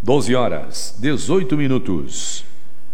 12h18.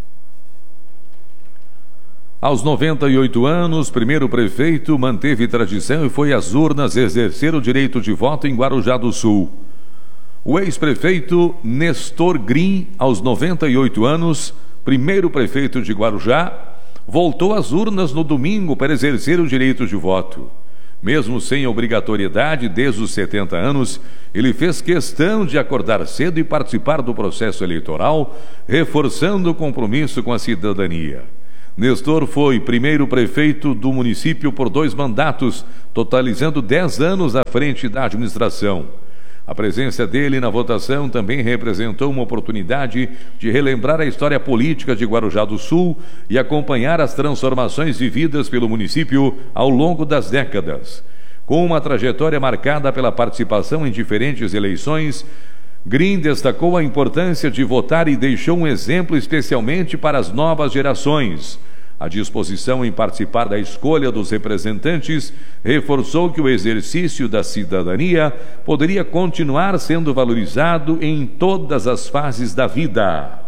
Aos 98 anos, primeiro prefeito manteve tradição e foi às urnas exercer o direito de voto em Guarujá do Sul. O ex-prefeito Nestor Green, aos 98 anos, primeiro prefeito de Guarujá, voltou às urnas no domingo para exercer o direito de voto. Mesmo sem obrigatoriedade desde os 70 anos, ele fez questão de acordar cedo e participar do processo eleitoral, reforçando o compromisso com a cidadania. Nestor foi primeiro prefeito do município por 2 mandatos, totalizando 10 anos à frente da administração. A presença dele na votação também representou uma oportunidade de relembrar a história política de Guarujá do Sul e acompanhar as transformações vividas pelo município ao longo das décadas. Com uma trajetória marcada pela participação em diferentes eleições, Green destacou a importância de votar e deixou um exemplo especialmente para as novas gerações. A disposição em participar da escolha dos representantes reforçou que o exercício da cidadania poderia continuar sendo valorizado em todas as fases da vida.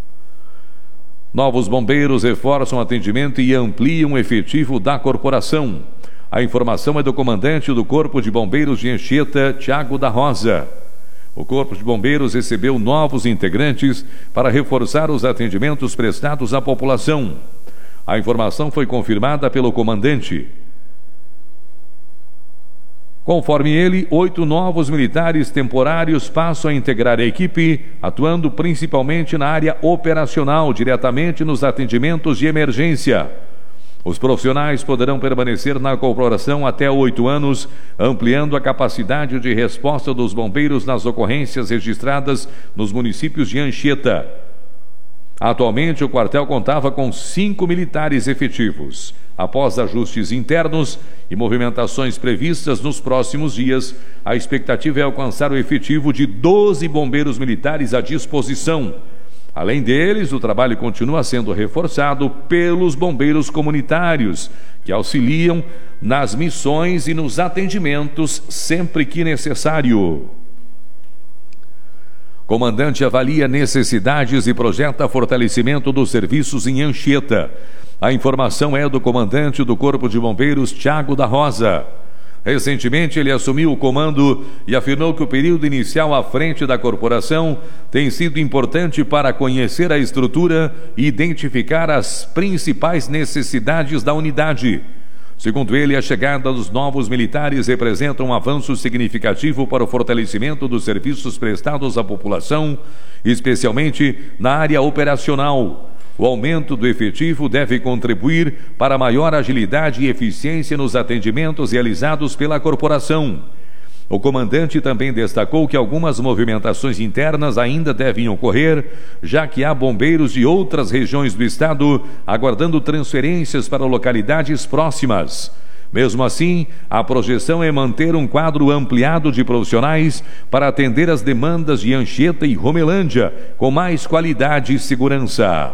Novos bombeiros reforçam o atendimento e ampliam o efetivo da corporação. A informação é do comandante do Corpo de Bombeiros de Anchieta, Tiago da Rosa. O Corpo de Bombeiros recebeu novos integrantes para reforçar os atendimentos prestados à população. A informação foi confirmada pelo comandante. Conforme ele, 8 novos militares temporários passam a integrar a equipe, atuando principalmente na área operacional, diretamente nos atendimentos de emergência. Os profissionais poderão permanecer na corporação até 8 anos, ampliando a capacidade de resposta dos bombeiros nas ocorrências registradas nos municípios de Anchieta. Atualmente, o quartel contava com 5 militares efetivos. Após ajustes internos e movimentações previstas nos próximos dias, a expectativa é alcançar o efetivo de 12 bombeiros militares à disposição. Além deles, o trabalho continua sendo reforçado pelos bombeiros comunitários, que auxiliam nas missões e nos atendimentos sempre que necessário. Comandante avalia necessidades e projeta fortalecimento dos serviços em Anchieta. A informação é do comandante do Corpo de Bombeiros, Tiago da Rosa. Recentemente, ele assumiu o comando e afirmou que o período inicial à frente da corporação tem sido importante para conhecer a estrutura e identificar as principais necessidades da unidade. Segundo ele, a chegada dos novos militares representa um avanço significativo para o fortalecimento dos serviços prestados à população, especialmente na área operacional. O aumento do efetivo deve contribuir para maior agilidade e eficiência nos atendimentos realizados pela corporação. O comandante também destacou que algumas movimentações internas ainda devem ocorrer, já que há bombeiros de outras regiões do estado aguardando transferências para localidades próximas. Mesmo assim, a projeção é manter um quadro ampliado de profissionais para atender as demandas de Anchieta e Romelândia com mais qualidade e segurança.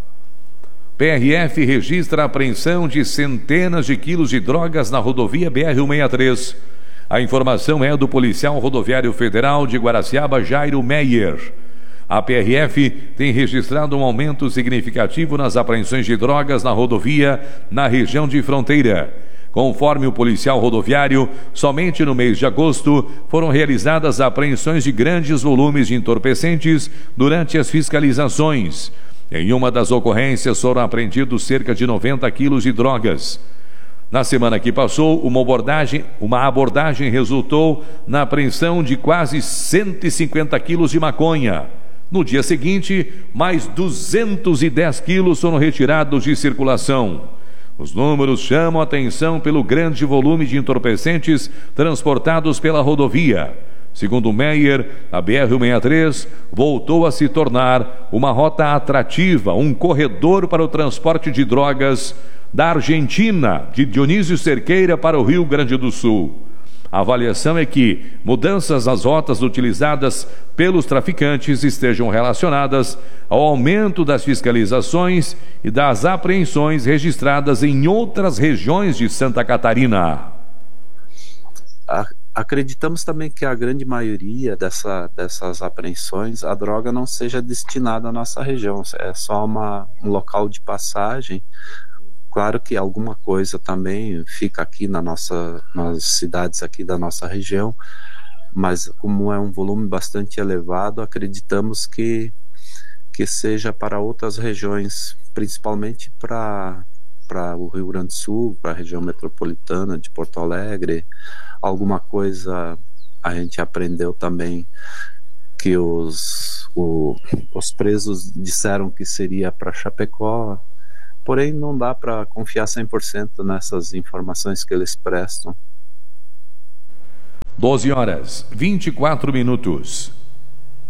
PRF registra a apreensão de centenas de quilos de drogas na rodovia BR-163. A informação é do policial rodoviário federal de Guaraciaba, Jairo Meyer. A PRF tem registrado um aumento significativo nas apreensões de drogas na rodovia na região de fronteira. Conforme o policial rodoviário, somente no mês de agosto foram realizadas apreensões de grandes volumes de entorpecentes durante as fiscalizações. Em uma das ocorrências foram apreendidos cerca de 90 quilos de drogas. Na semana que passou, uma abordagem resultou na apreensão de quase 150 quilos de maconha. No dia seguinte, mais 210 quilos foram retirados de circulação. Os números chamam a atenção pelo grande volume de entorpecentes transportados pela rodovia. Segundo Meyer, a BR-163 voltou a se tornar uma rota atrativa, um corredor para o transporte de drogas da Argentina, de Dionísio Cerqueira para o Rio Grande do Sul. A avaliação é que mudanças nas rotas utilizadas pelos traficantes estejam relacionadas ao aumento das fiscalizações e das apreensões registradas em outras regiões de Santa Catarina. Acreditamos também que a grande maioria dessas apreensões, a droga não seja destinada à nossa região, é só um local de passagem. Claro que alguma coisa também fica aqui nas cidades aqui da nossa região, mas como é um volume bastante elevado, acreditamos que seja para outras regiões, principalmente para o Rio Grande do Sul, para a região metropolitana de Porto Alegre. Alguma coisa a gente aprendeu também que os presos disseram que seria para Chapecó, porém não dá para confiar 100% nessas informações que eles prestam. 12 horas, 24 minutos.